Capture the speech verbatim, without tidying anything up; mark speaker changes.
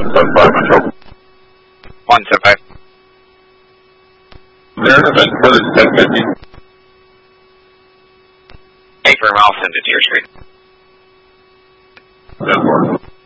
Speaker 1: seven five Control.
Speaker 2: one seven five.
Speaker 1: Is there an event for this ten fifty?
Speaker 2: Hey, for I'll send it to your screen.
Speaker 1: ten four.